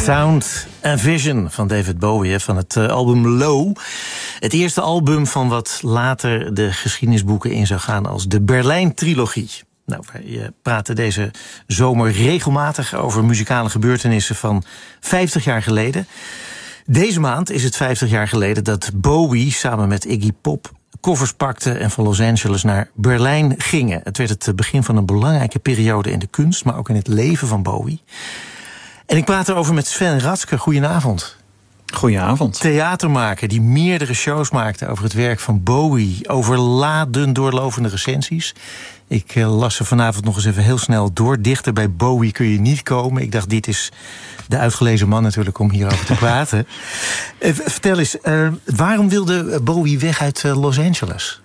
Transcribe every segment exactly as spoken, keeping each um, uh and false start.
Sound and Vision van David Bowie, van het uh, album Low. Het eerste album van wat later de geschiedenisboeken in zou gaan als de Berlijn-trilogie. Nou, wij praten deze zomer regelmatig over muzikale gebeurtenissen van vijftig jaar geleden. Deze maand is het vijftig jaar geleden dat Bowie samen met Iggy Pop koffers pakte en van Los Angeles naar Berlijn gingen. Het werd het begin van een belangrijke periode in de kunst, maar ook in het leven van Bowie. En ik praat erover met Sven Ratzke. Goedenavond. Goedenavond. Theatermaker die meerdere shows maakte over het werk van Bowie. Overladen doorlovende recensies. Ik uh, las ze vanavond nog eens even heel snel door. Dichter bij Bowie kun je niet komen. Ik dacht, dit is de uitgelezen man natuurlijk om hierover te praten. uh, vertel eens, uh, waarom wilde Bowie weg uit uh, Los Angeles?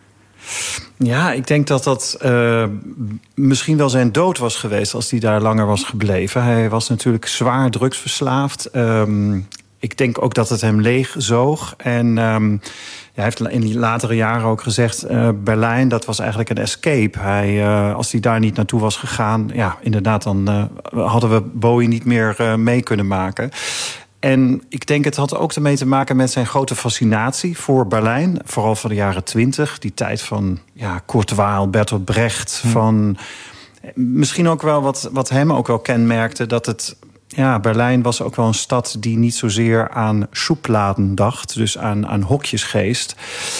Ja, ik denk dat dat uh, misschien wel zijn dood was geweest als hij daar langer was gebleven. Hij was natuurlijk zwaar drugsverslaafd. Um, ik denk ook dat het hem leegzoog. En um, ja, hij heeft in die latere jaren ook gezegd, Uh, Berlijn, dat was eigenlijk een escape. Hij, uh, als hij daar niet naartoe was gegaan, ja, inderdaad, dan uh, hadden we Bowie niet meer uh, mee kunnen maken. En ik denk het had ook ermee te maken met zijn grote fascinatie voor Berlijn. Vooral van de jaren twintig. Die tijd van ja, Kurt Weill, Bertolt Brecht. Hm. Van, misschien ook wel wat, wat hem ook wel kenmerkte. Dat het, ja, Berlijn was ook wel een stad die niet zozeer aan Schubladen dacht. Dus aan, aan hokjesgeest.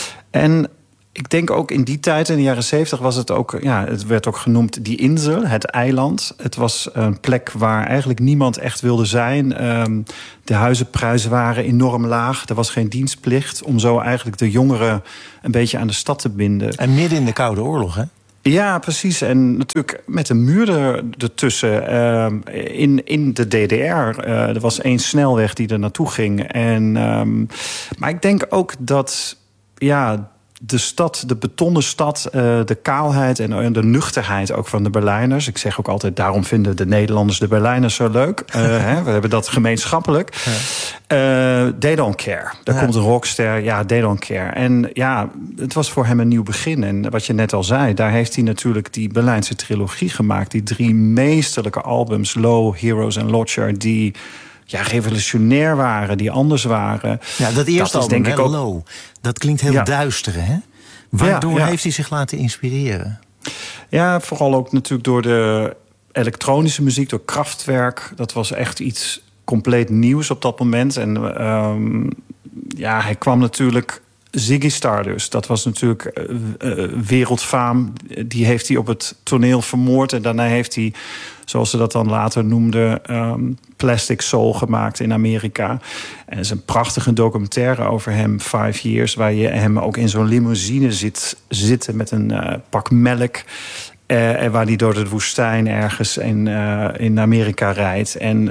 En ik denk ook in die tijd, in de jaren zeventig, was het ook, ja, het werd ook genoemd die Insel, het eiland. Het was een plek waar eigenlijk niemand echt wilde zijn. Um, de huizenprijzen waren enorm laag. Er was geen dienstplicht om zo eigenlijk de jongeren een beetje aan de stad te binden. En midden in de Koude Oorlog, hè? Ja, precies. En natuurlijk met een muur er, ertussen. Uh, in, in de D D R. Uh, er was één snelweg die er naartoe ging. En, um, maar ik denk ook dat, ja, de stad, de betonnen stad, uh, de kaalheid en de nuchterheid ook van de Berlijners. Ik zeg ook altijd, daarom vinden de Nederlanders de Berlijners zo leuk. Uh, hè, we hebben dat gemeenschappelijk. Ja. Uh, they don't care. Daar ja. komt een rockster, ja, they don't care. En ja, het was voor hem een nieuw begin. En wat je net al zei, daar heeft hij natuurlijk die Berlijnse trilogie gemaakt. Die drie meesterlijke albums, Low, Heroes en Lodger, die ja, revolutionair waren, die anders waren. Ja, dat eerste dat album, denk ik ook Low, dat klinkt heel ja. duister, hè? Waardoor ja, ja. heeft hij zich laten inspireren? Ja, vooral ook natuurlijk door de elektronische muziek, door Kraftwerk. Dat was echt iets compleet nieuws op dat moment. En um, ja, hij kwam natuurlijk Ziggy Stardust, dat was natuurlijk uh, uh, wereldfaam. Die heeft hij op het toneel vermoord. En daarna heeft hij, zoals ze dat dan later noemden, um, Plastic Soul gemaakt in Amerika. En er is een prachtige documentaire over hem, Five Years, waar je hem ook in zo'n limousine zit zitten met een uh, pak melk. Uh, en waar hij door de woestijn ergens in, uh, in Amerika rijdt. En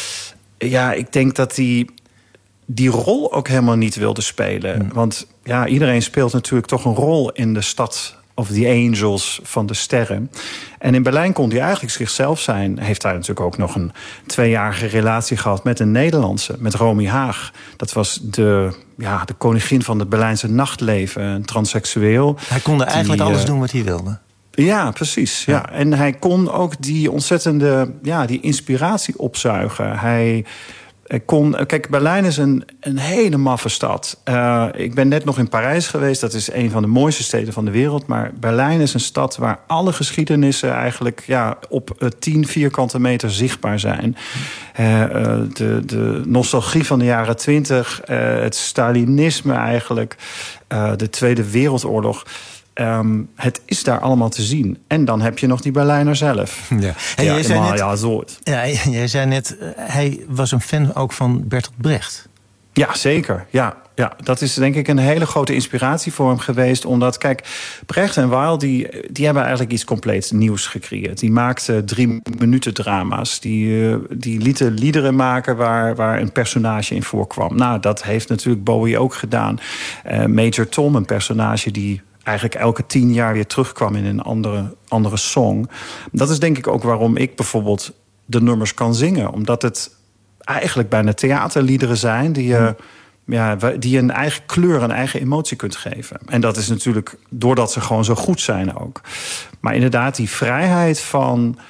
ja, ik denk dat hij die rol ook helemaal niet wilde spelen. Hmm. Want ja, iedereen speelt natuurlijk toch een rol in de stad of the angels, van de sterren. En in Berlijn kon hij eigenlijk zichzelf zijn. Heeft hij natuurlijk ook nog een tweejarige relatie gehad met een Nederlandse, met Romy Haag. Dat was de, ja, de koningin van het Berlijnse nachtleven, een transseksueel. Hij kon er eigenlijk die, alles uh, doen wat hij wilde. Ja, precies. Ja. Ja. En hij kon ook die ontzettende, ja, die inspiratie opzuigen. Hij kon, kijk, Berlijn is een, een hele maffe stad. Uh, ik ben net nog in Parijs geweest. Dat is een van de mooiste steden van de wereld. Maar Berlijn is een stad waar alle geschiedenissen eigenlijk ja, op uh, tien vierkante meter zichtbaar zijn. Uh, uh, de, de nostalgie van de jaren twintig, uh, het Stalinisme eigenlijk, uh, de Tweede Wereldoorlog. Um, het is daar allemaal te zien. En dan heb je nog die Berlijner zelf. Ja, en ja, jij, zei net, ja, zo. Ja, jij zei net, uh, hij was een fan ook van Bertolt Brecht. Ja, zeker. Ja, ja, dat is denk ik een hele grote inspiratie voor hem geweest. Omdat, kijk, Brecht en Weill, die, die hebben eigenlijk iets compleet nieuws gecreëerd. Die maakten drie minuten drama's. Die, uh, die lieten liederen maken waar, waar een personage in voorkwam. Nou, dat heeft natuurlijk Bowie ook gedaan. Uh, Major Tom, een personage die eigenlijk elke tien jaar weer terugkwam in een andere, andere song. Dat is denk ik ook waarom ik bijvoorbeeld de nummers kan zingen. Omdat het eigenlijk bijna theaterliederen zijn die je, ja, die een eigen kleur, een eigen emotie kunt geven. En dat is natuurlijk doordat ze gewoon zo goed zijn ook. Maar inderdaad, die vrijheid van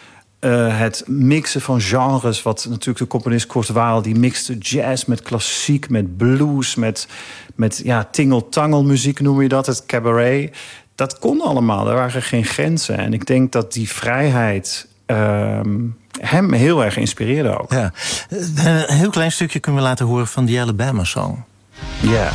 Uh, het mixen van genres, wat natuurlijk de componist Kurt Weill, die mixte jazz met klassiek, met blues, met, met ja, tingeltangelmuziek noem je dat, het cabaret. Dat kon allemaal, er waren geen grenzen. En ik denk dat die vrijheid uh, hem heel erg inspireerde ook. Ja. Een heel klein stukje kunnen we laten horen van die Alabama Song. Ja. Yeah.